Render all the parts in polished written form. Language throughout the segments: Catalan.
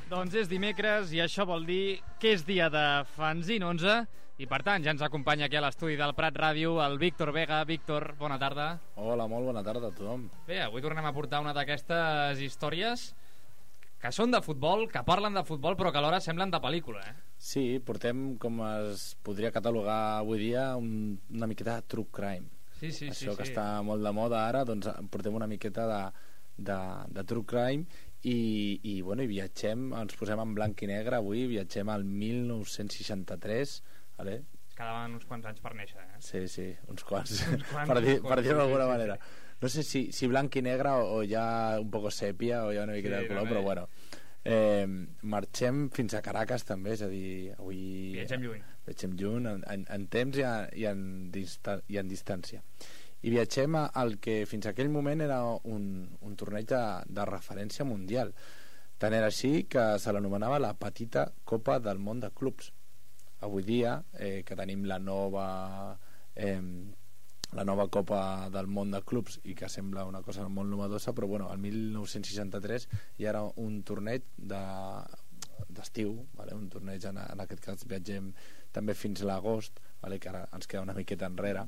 Doncs és dimecres i això vol dir que és dia de Fanzine 11 i per tant ja ens acompanya aquí a l'estudi del Prat Ràdio el Víctor Vega. Víctor, bona tarda. Hola, molt bona tarda a tothom. Bé, avui tornem a portar una d'aquestes històries que són de futbol, que parlen de futbol però que alhora semblen de pel·lícula, Sí, portem, com es podria catalogar avui dia, una miqueta de true crime. Sí. Això que està molt de moda ara, doncs portem una miqueta de true crime i viatgem, ens posem en blanc i negre avui, viatgem al 1963, vale? Quedaven uns quants anys per néixer, Sí, uns quants, per dir-ho d'alguna manera. No sé si blanc i negre o ja un poco sèpia o ja una miqueta de color, però bueno. Marxem fins a Caracas també, és a dir, avui viatgem lluny en temps i en distància, i viatgem al que fins a aquell moment era un torneig de referència mundial. Tant era així que se l'anomenava la petita Copa del Món de Clubs. Avui dia que tenim la nova Copa del Món de Clubs i que sembla una cosa molt novedosa, però bueno, el 1963 ja era un torneig d'estiu, vale? Un torneig, en aquest cas viatgem també fins a l'agost, vale? Que ara ens queda una miqueta enrere,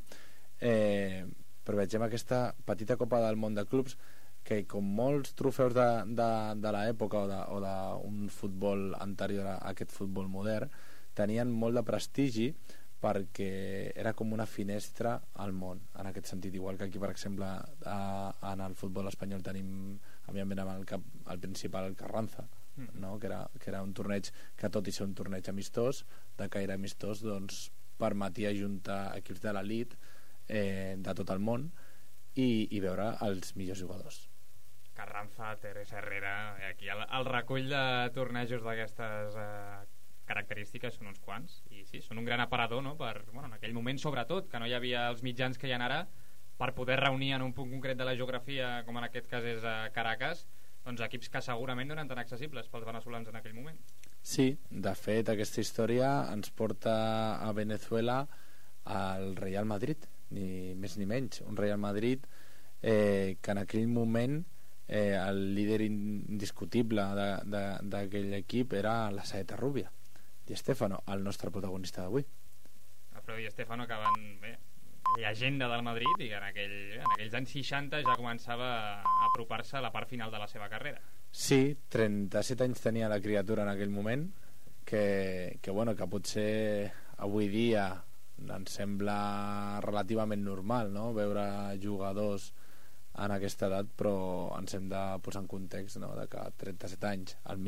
però viatgem aquesta petita Copa del Món de Clubs que, com molts trofeus de l'època o d'un futbol anterior a aquest futbol modern, tenien molt de prestigi perquè era com una finestra al món, en aquest sentit, igual que aquí, per exemple, en el futbol espanyol tenim, a mi em ve al cap el principal, el Carranza, no? que era un torneig que, tot i ser un torneig amistós, de caire amistós, doncs permetia juntar equips de l'elit de tot el món i veure els millors jugadors. Carranza, Teresa Herrera, aquí el recull de tornejos d'aquestes característiques són uns quants, i sí, són un gran aparador, no? En aquell moment, sobretot, que no hi havia els mitjans que hi ha ara per poder reunir en un punt concret de la geografia, com en aquest cas és Caracas, doncs equips que segurament no eren tan accessibles pels veneçolans en aquell moment. Sí, de fet, aquesta història ens porta a Venezuela al Real Madrid, ni més ni menys, un Real Madrid que en aquell moment el líder indiscutible d'aquell equip era la Saeta Rubia, Di Stéfano, el nostre protagonista d'avui. Alfredo Di Stéfano, que llegenda del Madrid, i en aquells anys 60 ja començava a apropar-se a la part final de la seva carrera. Sí, 37 anys tenia la criatura en aquell moment, que potser avui dia ens sembla relativament normal, no? Veure jugadors en aquesta edat, però ens hem de posar en context, no? De que 37 anys al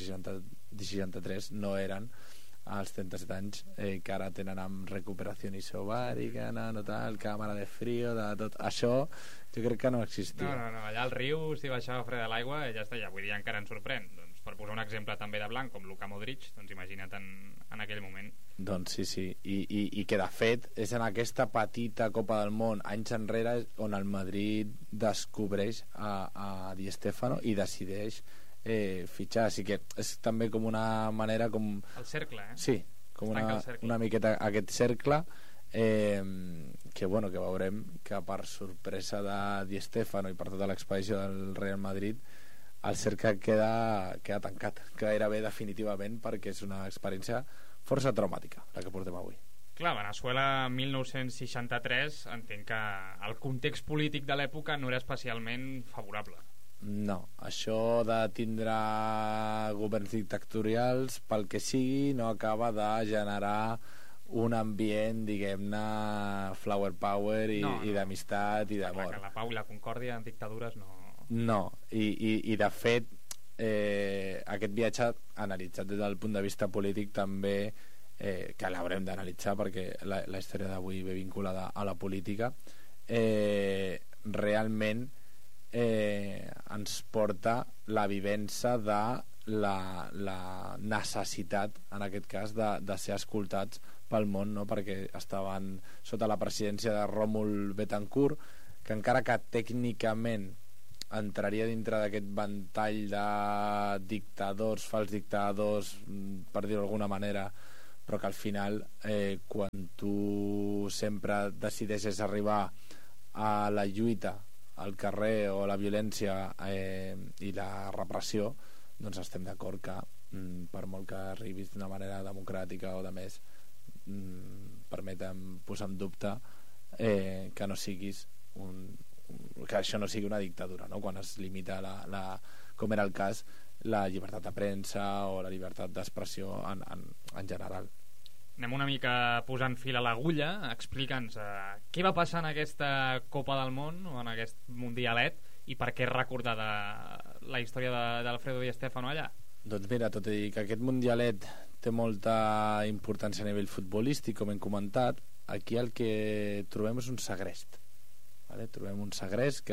1963 no eren els 37 anys que ara tenen amb recuperació isobàrica, no tal, càmera de frío, de tot això jo crec que no existia. No, allà al riu, si baixava freda l'aigua, ja està, ja avui dia encara ens sorprèn. Doncs per posar un exemple també de blanc, com Luka Modric, doncs imagina't en aquell moment. Doncs sí, i que de fet és en aquesta petita Copa del Món anys enrere on el Madrid descobreix a Di Stéfano i decideix fitxar, així que és també com una manera com... El cercle, Sí, com una miqueta aquest cercle que veurem que per sorpresa de Di Stéfano i per tota l'expedició del Real Madrid el cercle queda tancat gairebé definitivament, perquè és una experiència força traumàtica la que portem avui. Clar, Veneçuela 1963, entenc que el context polític de l'època no era especialment favorable. No, això de tindre governs dictatorials, pel que sigui, no acaba de generar un ambient, diguem-ne, flower power i d'amistat i d'amor. La pau i la concòrdia en dictadures no... No, i de fet aquest viatge, analitzat des del punt de vista polític també, que l'haurem d'analitzar perquè la història d'avui ve vinculada a la política, realment ens porta la vivència de la necessitat, en aquest cas, de ser escoltats pel món, no? Perquè estaven sota la presidència de Rómul Betancourt, que encara que tècnicament entraria dintre d'aquest ventall de dictadors, fals dictadors, per dir-ho d'alguna manera, però que al final quan tu sempre decideixes arribar a la lluita al carrer o la violència i la repressió, doncs estem d'acord que per molt que arribis d'una manera democràtica o de més, permetem posar en dubte que no siguis que això no sigui una dictadura, no? Quan es limita com era el cas, la llibertat de premsa o la llibertat d'expressió en general. Anem una mica posant fil a l'agulla. Explica'ns què va passar en aquesta Copa del Món o en aquest Mundialet i per què és recordada la història d'Alfredo Di Stéfano allà. Doncs mira, tot i que aquest Mundialet té molta importància a nivell futbolístic, com hem comentat, aquí el que trobem és un segrest, vale? Trobem un segrest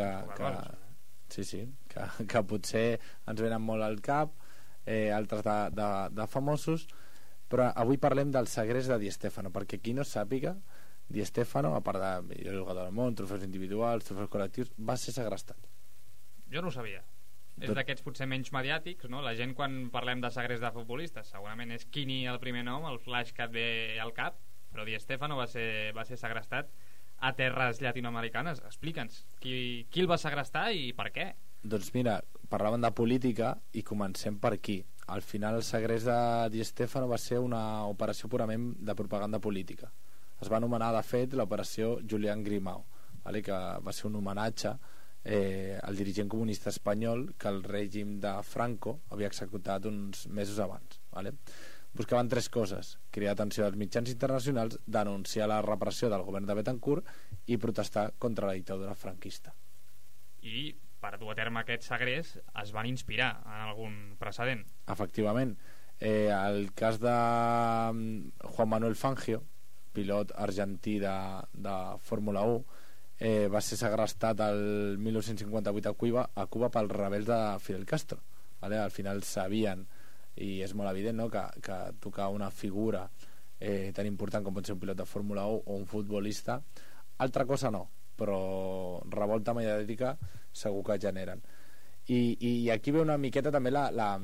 que potser ens venen molt al cap, altres de famosos, però avui parlem del segrest de Di Stéfano, perquè qui no sàpiga, Di Stéfano, a part de jugador del món, trofeus individuals, trofeus col·lectius, va ser segrestat. Jo no ho sabia. És d'aquests potser menys mediàtics, no? La gent quan parlem de segrest de futbolistes segurament és Quini el primer nom, el flash que et ve al cap, però Di Stéfano va ser segrestat a terres llatinoamericanes. Explica'ns, qui el va segrestar i per què? Doncs mira, parlaven de política i comencem per aquí. Al final el segrest de Di Stéfano va ser una operació purament de propaganda política. Es va anomenar de fet l'operació Julián Grimau, vale? Que va ser un homenatge al dirigent comunista espanyol que el règim de Franco havia executat uns mesos abans, vale? Buscaven tres coses: cridar atenció dels mitjans internacionals, denunciar la repressió del govern de Betancourt i protestar contra la dictadura franquista. I per dur a terme aquest segrest es van inspirar en algun precedent. Efectivament, el cas de Juan Manuel Fangio, pilot argentí de Fórmula 1, va ser segrestat el 1958 a Cuba pels rebels de Fidel Castro, vale? Al final sabien, i és molt evident, no? que tocar una figura tan important com pot ser un pilot de Fórmula 1 o un futbolista, altra cosa no, però revolta mediàtica segur que generen. I aquí ve una miqueta també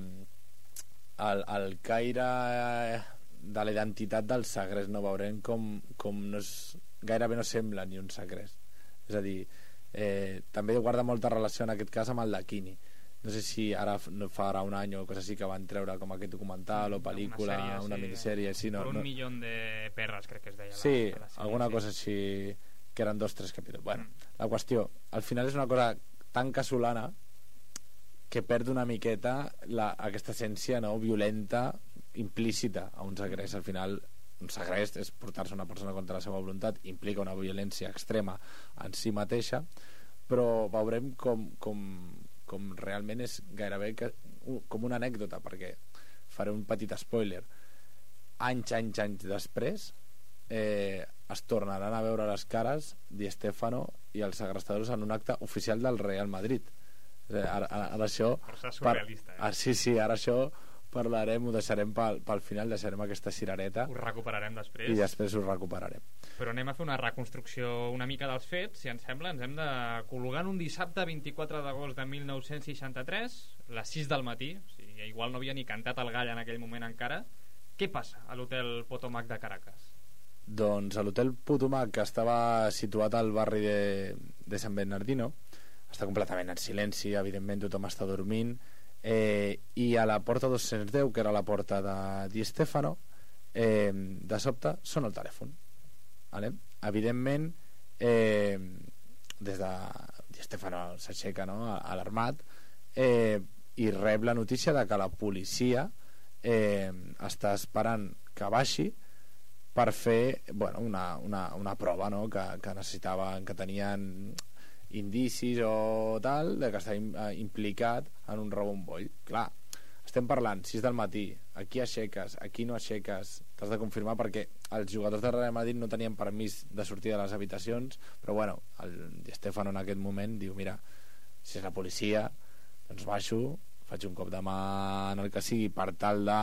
el caire de la identitat del segrest, no? Veurem com no és, gairebé no sembla ni un segrest. És a dir, també guarda molta relació en aquest cas amb el de Quini. No sé si ara farà un any o cosa així que van treure com aquest documental o pel·lícula, una minissèrie sí, per un milió de perres crec que es deia sí, alguna cosa així, que eren 2 o 3 capítols. Bueno, la qüestió, al final és una cosa tan casolana que perd una miqueta aquesta essència, no, violenta implícita a un segrest. Al final un segrest és portar-se una persona contra la seva voluntat, implica una violència extrema en si mateixa, però veurem com realment és gairebé com una anècdota, perquè faré un petit spoiler. Anys després es tornaran a veure les cares Di Stéfano i els segrestadors en un acte oficial del Real Madrid. Ara això surrealista, sí, ara això parlarem, ho deixarem pel final, deixarem aquesta cirereta, ho recuperarem després i després ho recuperarem. Però anem a fer una reconstrucció una mica dels fets, si ens sembla. Ens hem de col·locar en un dissabte 24 d'agost de 1963, les 6 del matí, o sigui, igual no havia ni cantat el gall en aquell moment encara. Què passa a l'hotel Potomac de Caracas? Doncs a l'hotel Potomac, que estava situat al barri de San Bernardino, està completament en silenci, evidentment tothom està dormint, i a la porta 210, que era la porta de Di Stéfano, de sobte sona el telèfon, vale? Evidentment des de Di Stéfano s'aixeca, no? Alarmat, i rep la notícia de que la policia està esperant que baixi per fer una prova, no? que necessitaven, que tenien indicis o tal de que estava implicat en un robo, un boll. Clar, estem parlant 6 del matí, aquí aixeques, aquí no aixeques, t'has de confirmar, perquè els jugadors de Real Madrid no tenien permís de sortir de les habitacions, però bueno, el Di Stéfano en aquest moment diu, mira, si és la policia doncs baixo, faig un cop de mà en el que sigui per tal de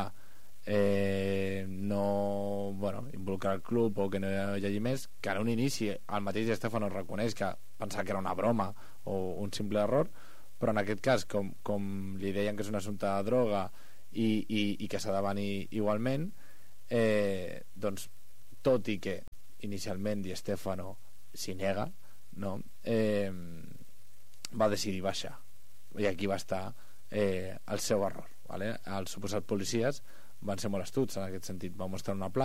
no involucrar el club o que no hi hagi més, que en un inici el mateix Di Stéfano reconeix que pensava que era una broma o un simple error, però en aquest cas com li deien que és un assumpte de droga i que s'ha de venir igualment, doncs tot i que inicialment Di Stéfano s'hi nega, no? Va decidir baixar, i aquí va estar el seu error, vale? Els suposats policies van ser molt astuts en aquest sentit, van mostrar una placa